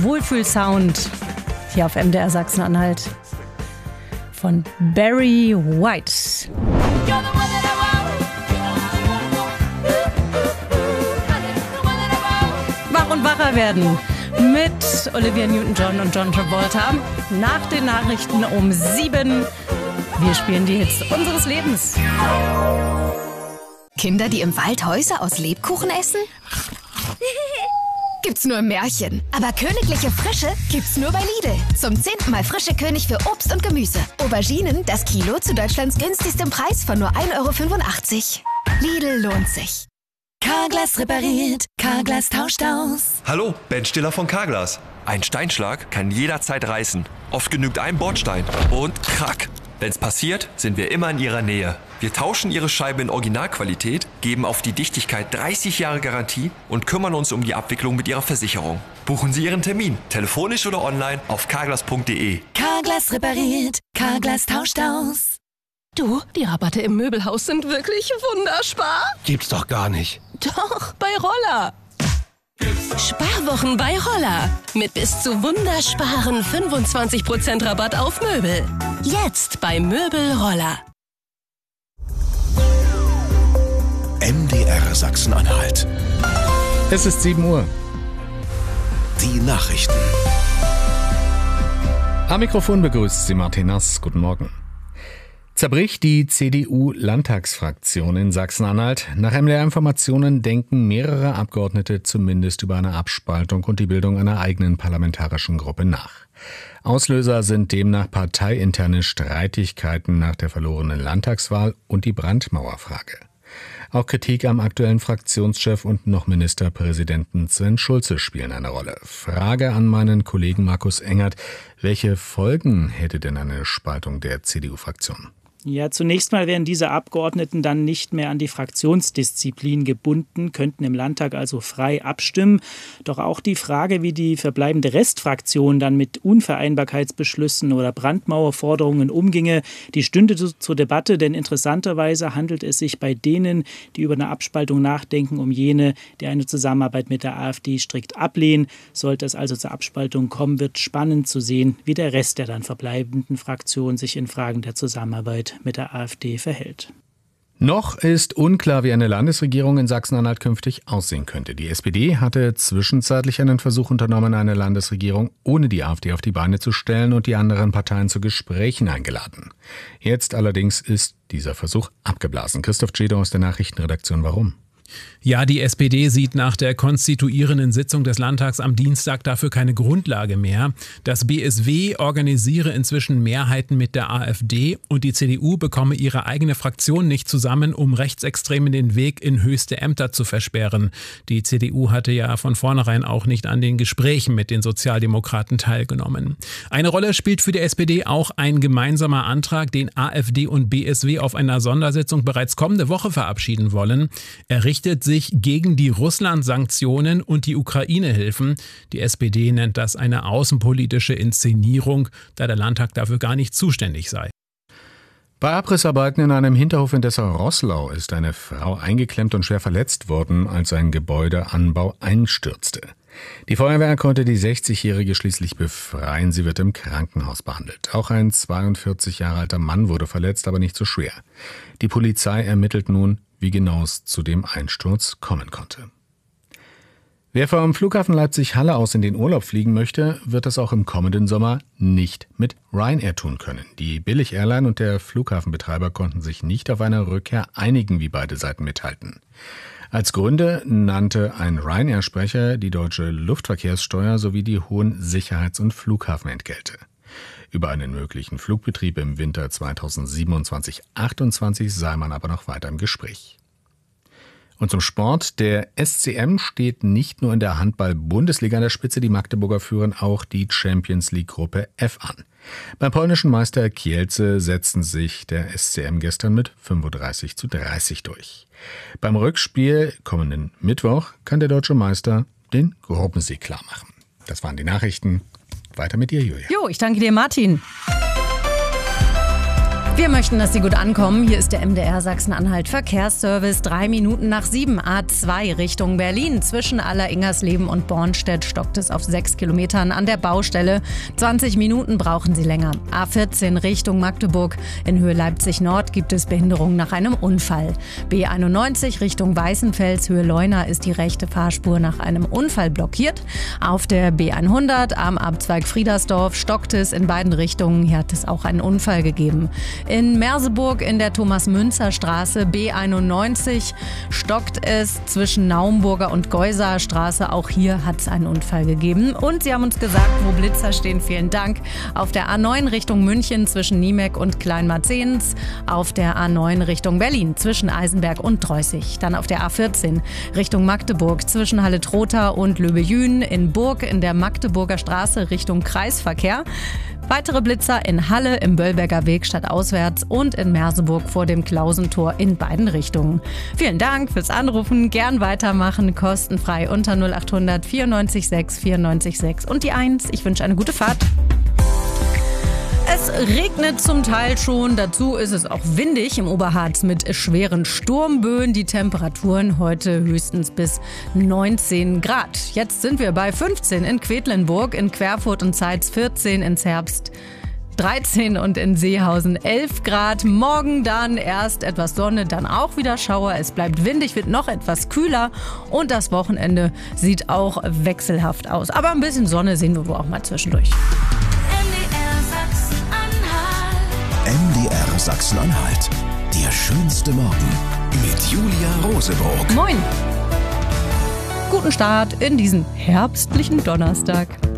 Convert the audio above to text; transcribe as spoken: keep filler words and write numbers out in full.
Wohlfühlsound hier auf M D R Sachsen-Anhalt von Barry White. Wach und wacher werden mit Olivia Newton-John und John Travolta nach den Nachrichten um sieben. Wir spielen die Hits unseres Lebens. Kinder, die im Wald Häuser aus Lebkuchen essen? Gibt's nur im Märchen. Aber königliche Frische gibt's nur bei Lidl. Zum zehnten Mal frische König für Obst und Gemüse. Auberginen, das Kilo zu Deutschlands günstigstem Preis von nur ein Euro fünfundachtzig. Lidl lohnt sich. Carglass repariert, Carglass tauscht aus. Hallo, Ben Stiller von Carglass. Ein Steinschlag kann jederzeit reißen. Oft genügt ein Bordstein und krack. Wenn's passiert, sind wir immer in Ihrer Nähe. Wir tauschen Ihre Scheibe in Originalqualität, geben auf die Dichtigkeit dreißig Jahre Garantie und kümmern uns um die Abwicklung mit Ihrer Versicherung. Buchen Sie Ihren Termin, telefonisch oder online auf carglass punkt de. Carglass repariert, Carglass tauscht aus. Du, die Rabatte im Möbelhaus sind wirklich wunderspar. Gibt's doch gar nicht. Doch, bei Roller. Sparwochen bei Roller. Mit bis zu wundersparen fünfundzwanzig Prozent Rabatt auf Möbel. Jetzt bei Möbel Roller. M D R Sachsen-Anhalt. Es ist sieben Uhr. Die Nachrichten. Am Mikrofon begrüßt Sie Martin Nass. Guten Morgen. Zerbricht die C D U-Landtagsfraktion in Sachsen-Anhalt. Nach M D R-Informationen denken mehrere Abgeordnete zumindest über eine Abspaltung und die Bildung einer eigenen parlamentarischen Gruppe nach. Auslöser sind demnach parteiinterne Streitigkeiten nach der verlorenen Landtagswahl und die Brandmauerfrage. Auch Kritik am aktuellen Fraktionschef und noch Ministerpräsidenten Sven Schulze spielen eine Rolle. Frage an meinen Kollegen Markus Engert: Welche Folgen hätte denn eine Spaltung der C D U-Fraktion? Ja, zunächst mal wären diese Abgeordneten dann nicht mehr an die Fraktionsdisziplin gebunden, könnten im Landtag also frei abstimmen. Doch auch die Frage, wie die verbleibende Restfraktion dann mit Unvereinbarkeitsbeschlüssen oder Brandmauerforderungen umginge, die stünde zur Debatte, denn interessanterweise handelt es sich bei denen, die über eine Abspaltung nachdenken, um jene, die eine Zusammenarbeit mit der AfD strikt ablehnen. Sollte es also zur Abspaltung kommen, wird spannend zu sehen, wie der Rest der dann verbleibenden Fraktion sich in Fragen der Zusammenarbeit mit der AfD verhält. Noch ist unklar, wie eine Landesregierung in Sachsen-Anhalt künftig aussehen könnte. Die S P D hatte zwischenzeitlich einen Versuch unternommen, eine Landesregierung ohne die AfD auf die Beine zu stellen und die anderen Parteien zu Gesprächen eingeladen. Jetzt allerdings ist dieser Versuch abgeblasen. Christoph Tschede aus der Nachrichtenredaktion. Warum? Ja, die S P D sieht nach der konstituierenden Sitzung des Landtags am Dienstag dafür keine Grundlage mehr. Das B S W organisiere inzwischen Mehrheiten mit der AfD und die C D U bekomme ihre eigene Fraktion nicht zusammen, um Rechtsextremen den Weg in höchste Ämter zu versperren. Die C D U hatte ja von vornherein auch nicht an den Gesprächen mit den Sozialdemokraten teilgenommen. Eine Rolle spielt für die S P D auch ein gemeinsamer Antrag, den AfD und B S W auf einer Sondersitzung bereits kommende Woche verabschieden wollen. Er richtet sich gegen die Russland-Sanktionen und die Ukraine-Hilfen. Die S P D nennt das eine außenpolitische Inszenierung, da der Landtag dafür gar nicht zuständig sei. Bei Abrissarbeiten in einem Hinterhof in Dessau-Roßlau ist eine Frau eingeklemmt und schwer verletzt worden, als ein Gebäudeanbau einstürzte. Die Feuerwehr konnte die sechzigjährige schließlich befreien. Sie wird im Krankenhaus behandelt. Auch ein zweiundvierzig Jahre alter Mann wurde verletzt, aber nicht so schwer. Die Polizei ermittelt nun, wie genau es zu dem Einsturz kommen konnte. Wer vom Flughafen Leipzig-Halle aus in den Urlaub fliegen möchte, wird das auch im kommenden Sommer nicht mit Ryanair tun können. Die Billig-Airline und der Flughafenbetreiber konnten sich nicht auf eine Rückkehr einigen, wie beide Seiten mithalten. Als Gründe nannte ein Ryanair-Sprecher die deutsche Luftverkehrssteuer sowie die hohen Sicherheits- und Flughafenentgelte. Über einen möglichen Flugbetrieb im Winter zweitausendsiebenundzwanzig achtundzwanzig sei man aber noch weiter im Gespräch. Und zum Sport. Der S C M steht nicht nur in der Handball-Bundesliga an der Spitze, die Magdeburger führen auch die Champions-League-Gruppe F an. Beim polnischen Meister Kielce setzten sich der S C M gestern mit fünfunddreißig zu dreißig durch. Beim Rückspiel kommenden Mittwoch kann der deutsche Meister den Gruppensieg klarmachen. Das waren die Nachrichten. Weiter mit dir, Julia. Jo, ich danke dir, Martin. Wir möchten, dass Sie gut ankommen. Hier ist der M D R Sachsen-Anhalt Verkehrsservice. Drei Minuten nach sieben. A zwei Richtung Berlin. Zwischen Aller-Ingersleben und Bornstedt stockt es auf sechs Kilometern an der Baustelle. zwanzig Minuten brauchen Sie länger. A vierzehn Richtung Magdeburg. In Höhe Leipzig-Nord gibt es Behinderungen nach einem Unfall. B einundneunzig Richtung Weißenfels. Höhe Leuna ist die rechte Fahrspur nach einem Unfall blockiert. Auf der B hundert am Abzweig Friedersdorf stockt es in beiden Richtungen. Hier hat es auch einen Unfall gegeben. In Merseburg in der Thomas-Münzer-Straße B einundneunzig stockt es zwischen Naumburger und Geuser Straße. Auch hier hat es einen Unfall gegeben. Und Sie haben uns gesagt, wo Blitzer stehen. Vielen Dank. Auf der A neun Richtung München zwischen Niemek und Kleinmarzens. Auf der A neun Richtung Berlin zwischen Eisenberg und Dreußig. Dann auf der A vierzehn Richtung Magdeburg zwischen Halle-Trotha und Löbejün. In Burg in der Magdeburger Straße Richtung Kreisverkehr. Weitere Blitzer in Halle im Böllberger Weg stadtauswärts und in Merseburg vor dem Klausentor in beiden Richtungen. Vielen Dank fürs Anrufen. Gern weitermachen. Kostenfrei unter null acht hundert vierundneunzig sechs vierundneunzig sechs und die eins. Ich wünsche eine gute Fahrt. Es regnet zum Teil schon, dazu ist es auch windig im Oberharz mit schweren Sturmböen. Die Temperaturen heute höchstens bis neunzehn Grad. Jetzt sind wir bei fünfzehn in Quedlinburg, in Querfurt und Zeitz vierzehn, in Zerbst dreizehn und in Seehausen elf Grad. Morgen dann erst etwas Sonne, dann auch wieder Schauer. Es bleibt windig, wird noch etwas kühler und das Wochenende sieht auch wechselhaft aus. Aber ein bisschen Sonne sehen wir wohl auch mal zwischendurch. M D R Sachsen-Anhalt. Der schönste Morgen mit Julia Roseburg. Moin. Guten Start in diesen herbstlichen Donnerstag.